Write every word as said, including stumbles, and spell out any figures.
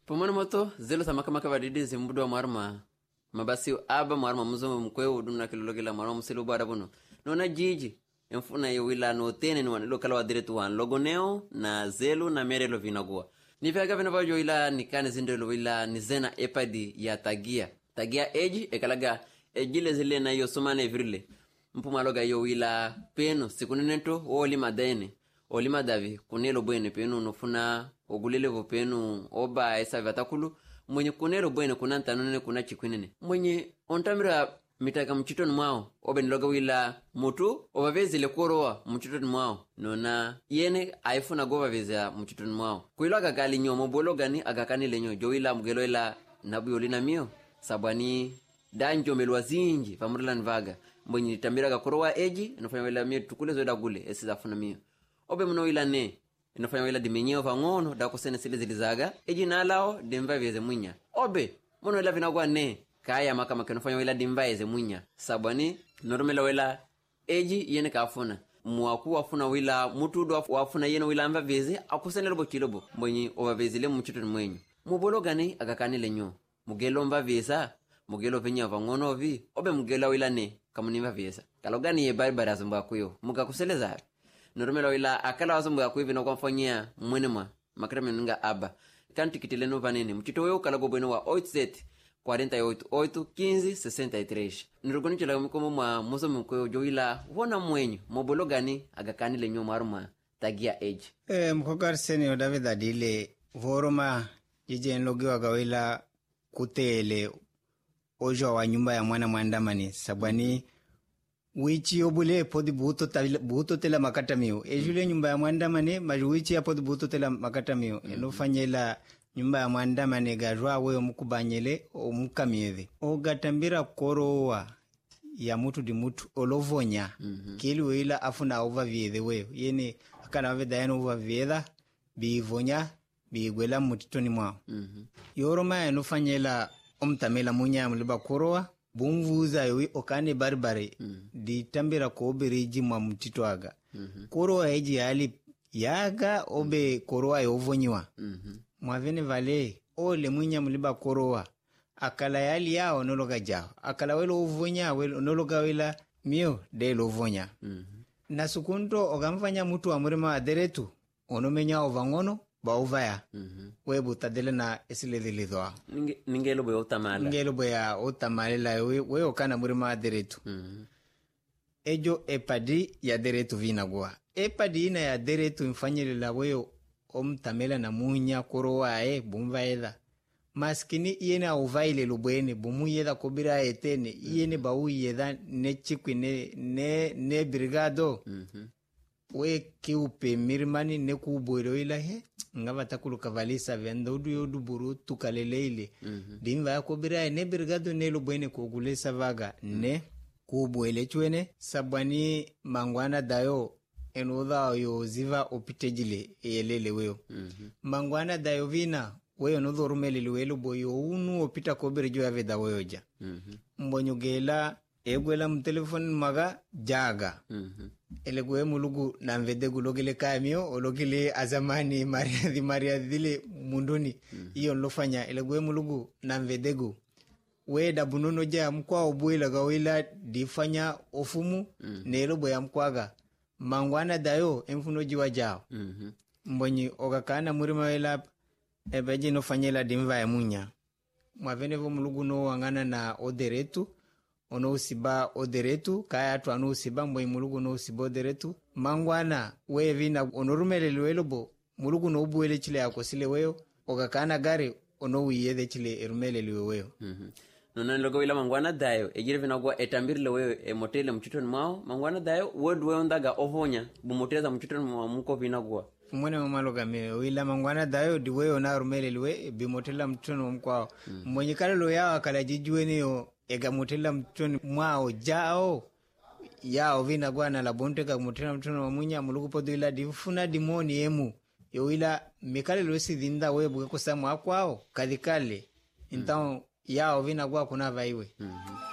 Pomano moto zelo samaka makabadidi zimbudu wa marma mabasi aba marma muzo mkweo uduna kilologela marma muselo bada bono nona jiji mfuna yowila no tene ni wanelo kala wadiretu wan logoneo na zelu na merelo vinagua ni vyaga vinavajo ila nikane zindelo ila nizena epadi ya tagia tagia eji ekalaga ejile zile na yo somane virile mpumaloga yo ila peno sikunenento oli madene oli madavi kunelo bwene peno nofuna ogulele vo peno oba esa vatakulu mwenye kunelo bwene kunanta none kuna chikwinene mwenye ontamira mitaka mchitoni mwao obe niloga wila mutu obavezile kurowa mchitoni mwao nona yene aifuna gova veza mchitoni mwao kuilo agakali nyo mobolo gani agakani lenyo jo wila mgelo ila nabu yolina mio sabwani danjo melwa zinji famurila nvaga mwenye tambira gakorowa eji inofanya wila mio tukule zoeda gule esi zafuna mio obe mno wila ne inofanya wila dimenyeo vangono dako sene sile zilizaga eji nalao dimva veze mwinya obe mno wila vinagwa ne kaya maka makenofanya wila dimva eze mwinya sabwani normela wila eji yene kafuna mwaku wafuna wila mutudo wafuna yene wila mva veze akusene lobo chilobo mwenye obavezile mchitoni mwenye mubolo gani agakani lenyo mugelo mva veza mugelo venya vangono vi obe mugelo wila ne kamunimva veza kalogani ye barbara zumba kuyo muga kuseleza normelo wila akala wazumba kuyo vino kwafanyia mwenema makrame nga aba kanti kitileno vanene mchito weo kalago bweno wa oitset quarenta e oito oito quinze sessenta e três nirugonichela mkomo mwa muso mkoyo joila wona mwenyu mobolo gani agakani lenyo maruma tagia age eh mkokar seni David adile voroma jije nlogi wagawila kutele ojo wa nyumba ya mwana mwandamani sabwani wichi obule podi buto tala buto tela makatamio ejule nyumba ya mwandamani majuichi ya podi buto tela makatamio mm -hmm. enofanyela nyumba ya mwandamani garwa we omukubanyele omukamieve ogatambira korowa ya mutu di mutu olovonya mm -hmm. kili weila afuna ova viede we yene akana waveda yano ova vieda bivonya bigwela mutitoni mwao mm -hmm. yoroma enofanyela omtamela munya muliba korowa bumvuza yowi okane barbare mm -hmm. di tambira ko beriji mwa mutitwaga mm -hmm. korowa eji yali yaga obe mm -hmm. korowa yovonywa mm -hmm. mwavene vale ole munya muliba korowa akala yali yao nologa jao akala welo uvonya welo nologa wela mio de lovonya mm -hmm. na sukunto ogamfanya mutu wa murima aderetu onomenya ovangono bauvaya mm -hmm. webu tadele na esilelilidwa ninge ningelo boya utamala ngelo boya utamala we we okana murima aderetu mm -hmm. ejo epadi ya deretu vinagwa epadi ina ya deretu mfanyelela weyo omtamela na munya korowa e bumva eda maskini yena uvaile lubwene bumu yeda kobira etene mm. yene bawu yeda ne chikwi ne ne ne brigado mm -hmm. we kiupe mirmani ne kuboiro ila he ngaba takulu kavalisa vendo du yodu buru tukaleleile mm -hmm. dimva kobira ne brigado ne lubwene kogulesa vaga mm. ne kubwele chwene sabwani mangwana dayo enodha yo ziva opitejile yelele weyo mm -hmm. mangwana dayo vina weyo nodho rumele welo boyo unu opita kobere jo aveda weyoja mm -hmm. mbonyogela egwela mtelefoni maga jaga mm -hmm. elegwe mulugu na mvede gulogele kamio ologile azamani maria di maria dile munduni iyo mm -hmm. nlofanya elegwe mulugu na mvedegu we da bunono ja mkwa obwela gawila difanya ofumu mm -hmm. nelo boya mkwaga mangwana dayo emfuno jiwa jao mm -hmm. mbonyi ogakana murima wela ebeji no fanyela dimva ya munya mwavene vo mulugu no wangana na oderetu ono usiba oderetu kaya tu anu usiba mbonyi mulugu no usiba oderetu mangwana we vina onorumele lwelobo mulugu no ubuwele chile yako sile weyo ogakana gari ono uyede chile erumele lweweyo mm -hmm. nona logo ila mangwana dayo ejire vinagwa etambirle wewe e motele mchitoni mwao mangwana dayo wodu wewe ndaga ovonya bumoteza mchitoni mwao muko vinagwa mwene mamaloga me ila mangwana dayo di wewe na rumele liwe bimotela mchitoni mwao mm. mwenye kale lo yao akala jijuene yo ega motela mchitoni mwao jao yao vinagwa na labonteka motela mchitoni mwao munya mulugu podo ila difuna dimoni emu yo ila mikale lo si dhinda wewe buke kusamu akwao kadhikale intao mm. yao vinagwa kuna vaiwe mm -hmm.